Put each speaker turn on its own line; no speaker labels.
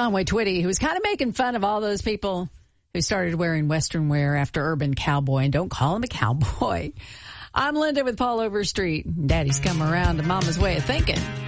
Conway Twitty, who was kind of making fun of all those people who started wearing Western wear after Urban Cowboy, and don't call him a cowboy. I'm Linda with Paul Overstreet. Daddy's come around to Mama's way of thinking.